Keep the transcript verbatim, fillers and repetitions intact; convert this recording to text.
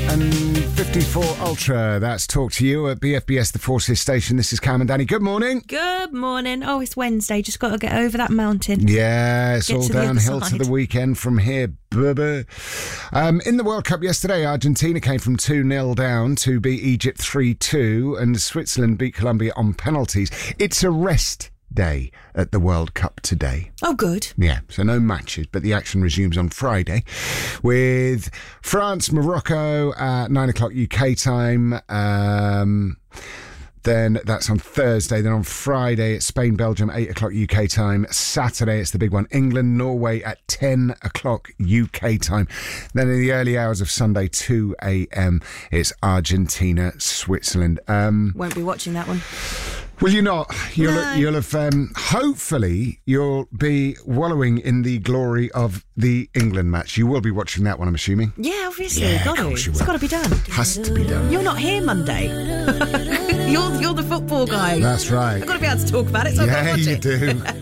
and fifty-four Ultra. That's Talk to You at B F B S, the Forces Station. This is Cam and Danny. Good morning. Good morning. Oh, it's Wednesday. Just got to get over that mountain. Yeah, it's Get all to the other downhill to side. the weekend from here. Bubba. Um, in the World Cup yesterday, Argentina came from two nil down to beat Egypt three two, and Switzerland beat Colombia on penalties. It's a rest day at the World Cup today. Oh, good. Yeah, so no matches, but the action resumes on Friday with France, Morocco at nine o'clock U K time. Um, then that's on Thursday. Then on Friday, it's Spain, Belgium, eight o'clock U K time. Saturday, it's the big one, England, Norway at ten o'clock U K time. Then in the early hours of Sunday, two a.m., it's Argentina, Switzerland. Um, Won't be watching that one. Will you not? You'll, No. you'll have, um, hopefully, you'll be wallowing in the glory of the England match. You will be watching that one, I'm assuming. Yeah, obviously. Yeah, got of to. course you It's will. got to be done. Has to be done. You're not here Monday. you're you're the football guy. That's right. I've got to be able to talk about it, so I've got Yeah, to watch you it. do.